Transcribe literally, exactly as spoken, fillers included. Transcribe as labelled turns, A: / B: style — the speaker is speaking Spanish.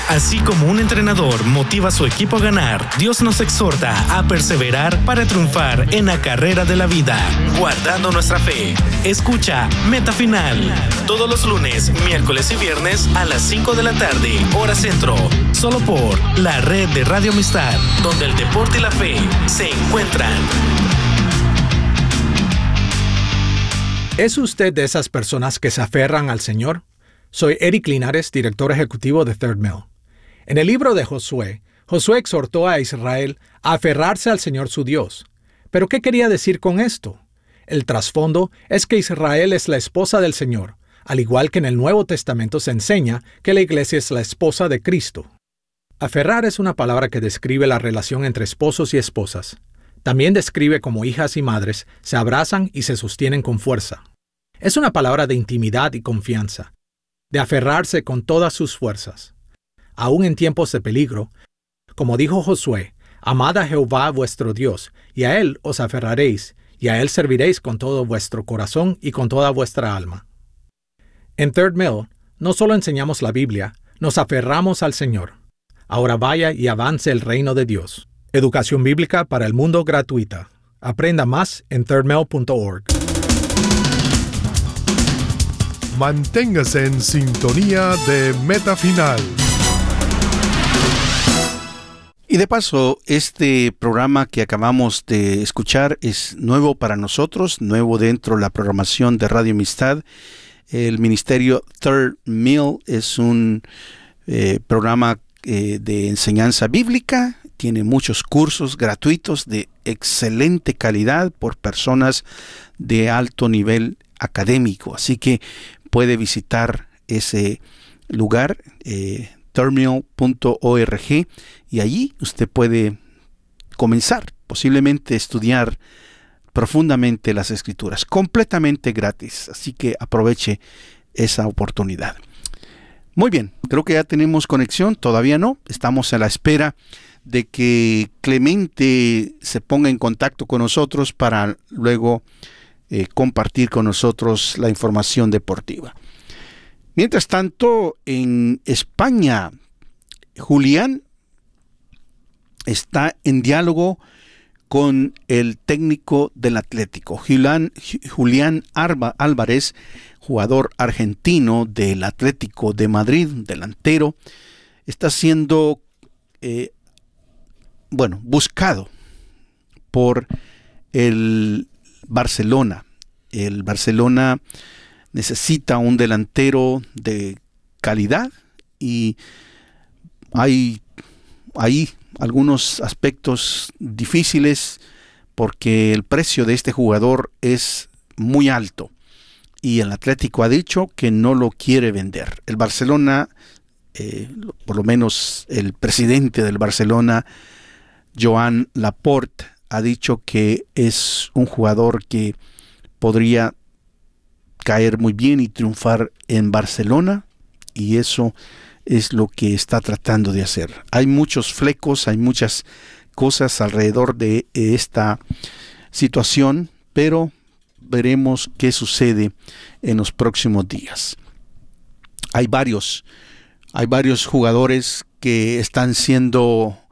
A: Así como un entrenador motiva a su equipo a ganar, Dios nos exhorta a perseverar para triunfar en la carrera de la vida, guardando nuestra fe. Escucha Meta Final todos los lunes, miércoles y viernes a las cinco de la tarde, hora centro, solo por la red de Radio Amistad, donde el deporte y la fe se encuentran.
B: ¿Es usted de esas personas que se aferran al Señor? Soy Eric Linares, director ejecutivo de Third Mill. En el libro de Josué, Josué exhortó a Israel a aferrarse al Señor su Dios. ¿Pero qué quería decir con esto? El trasfondo es que Israel es la esposa del Señor, al igual que en el Nuevo Testamento se enseña que la iglesia es la esposa de Cristo. Aferrar es una palabra que describe la relación entre esposos y esposas. También describe cómo hijas y madres se abrazan y se sostienen con fuerza. Es una palabra de intimidad y confianza, de aferrarse con todas sus fuerzas. Aún en tiempos de peligro, como dijo Josué, amad a Jehová vuestro Dios, y a Él os aferraréis, y a Él serviréis con todo vuestro corazón y con toda vuestra alma. En Third Mill, no solo enseñamos la Biblia, nos aferramos al Señor. Ahora vaya y avance el reino de Dios. Educación bíblica para el mundo gratuita. Aprenda más en third mill punto org.
C: Manténgase en sintonía de Meta Final.
D: Y de paso, este programa que acabamos de escuchar es nuevo para nosotros, nuevo dentro de la programación de Radio Amistad. El ministerio Third Mill es un eh, programa eh, de enseñanza bíblica. Tiene muchos cursos gratuitos de excelente calidad por personas de alto nivel académico. Así que puede visitar ese lugar, eh, third mill punto org, y allí usted puede comenzar, posiblemente estudiar profundamente las Escrituras, completamente gratis. Así que aproveche esa oportunidad. Muy bien, creo que ya tenemos conexión. Todavía no, estamos a la espera de que Clemente se ponga en contacto con nosotros para luego eh, compartir con nosotros la información deportiva. Mientras tanto, en España, Julián está en diálogo con el técnico del Atlético, Julián, Julián Álvarez, jugador argentino del Atlético de Madrid, delantero. Está siendo eh, bueno, buscado por el Barcelona. El Barcelona necesita un delantero de calidad y hay ahí algunos aspectos difíciles porque el precio de este jugador es muy alto y el Atlético ha dicho que no lo quiere vender. El Barcelona, eh, por lo menos el presidente del Barcelona, Joan Laporte, ha dicho que es un jugador que podría caer muy bien y triunfar en Barcelona, y eso es lo que está tratando de hacer. Hay muchos flecos, hay muchas cosas alrededor de esta situación, pero veremos qué sucede en los próximos días. Hay varios, hay varios jugadores que están siendo